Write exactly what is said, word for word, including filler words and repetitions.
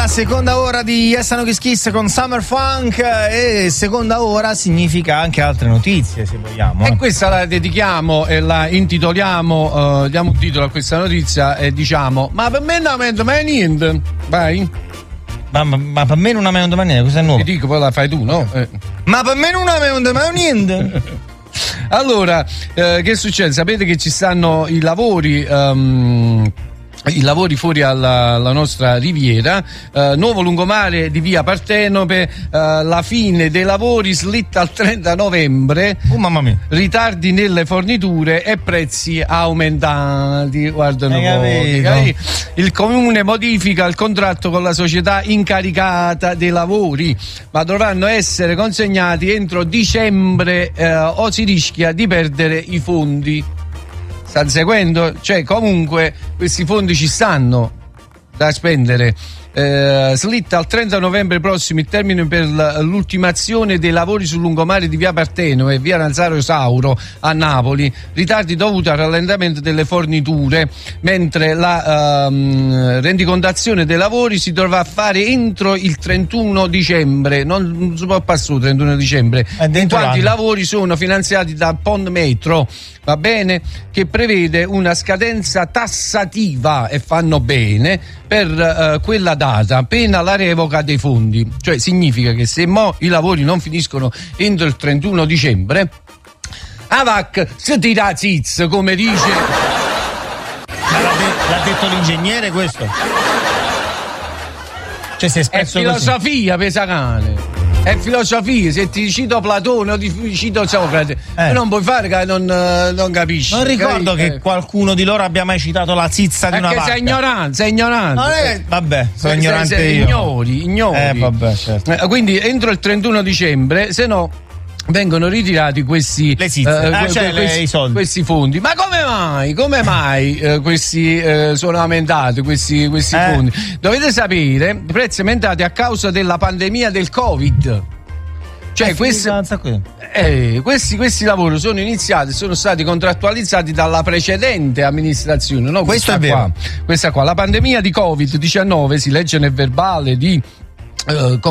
seconda ora di Yes No Kiss Kiss con Summer Funk, e seconda ora significa anche altre notizie, se vogliamo. E questa la dedichiamo e la intitoliamo, uh, diamo un titolo a questa notizia e diciamo: ma per me non aumenta mai niente. Vai. Ma, ma, ma per me non aumenta mai niente, questa è nuova. Ti dico, poi la fai tu, no? Eh. Ma per me non aumenta mai niente. Allora, eh, che succede? Sapete che ci stanno i lavori... Um, I lavori fuori alla, alla nostra riviera, eh, nuovo lungomare di via Partenope, eh, la fine dei lavori slitta al trenta novembre. Oh mamma mia. Ritardi nelle forniture e prezzi aumentati. Guardano Hai voi. Il comune modifica il contratto con la società incaricata dei lavori, ma dovranno essere consegnati entro dicembre, eh, o si rischia di perdere i fondi. State seguendo? Cioè, comunque questi fondi ci stanno da spendere. Eh, slitta al trenta novembre prossimo il termine per l'ultimazione dei lavori sul lungomare di via Partenope e via Nazario Sauro a Napoli, ritardi dovuti al rallentamento delle forniture, mentre la ehm, rendicontazione dei lavori si dovrà fare entro il trentuno dicembre, non, non si può passare il trentuno dicembre, in quanto i lavori sono finanziati da Pond Metro, va bene, che prevede una scadenza tassativa, e fanno bene, per uh, quella data, pena la revoca dei fondi. Cioè significa che se mo i lavori non finiscono entro il trentuno dicembre, Avac si tira ziz, come dice. Ma l'ha, de- l'ha detto l'ingegnere questo? Cioè si è espresso è filosofia, pesacane. È filosofia, se ti cito Platone o ti cito Socrate, eh. non puoi fare che non, non capisci. Non ricordo capisci? che eh. qualcuno di loro abbia mai citato la zizza di una vacca. Perché sei ignorante, sei ignorante. Non è... Vabbè, sono sei, ignorante sei, io. Ignori, ignori. Eh, vabbè, certo. Quindi entro il trentuno dicembre, se no vengono ritirati questi, le zizze, uh, ah, cioè questi, le, i soldi. questi fondi. Ma come mai? Come mai uh, questi uh, sono aumentati questi, questi eh. fondi? Dovete sapere, i prezzi aumentati a causa della pandemia del Covid. Cioè questi, eh, questi, questi lavori sono iniziati, sono stati contrattualizzati dalla precedente amministrazione, no? Questo questa è vero. Qua, questa qua, la pandemia di Covid diciannove, si legge nel verbale di Uh,